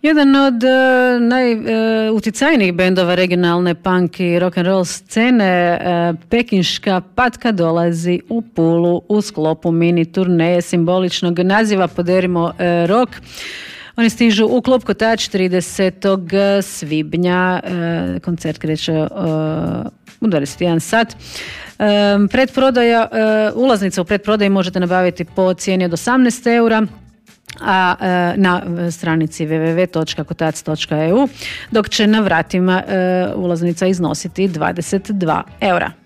Jedan od najuticajnijih bendova regionalne punk i rock and roll scene, pekinška Patka, dolazi u Pulu u sklopu mini turneje simboličnog naziva Poderimo rock. Oni stižu u klub Kotač 30. svibnja. Koncert kreće u 21 sat. Pretprodaja, ulaznica u pretprodaji možete nabaviti po cijeni od 18 eura, a na stranici www.kotac.eu, dok će na vratima ulaznica iznositi 22 eura.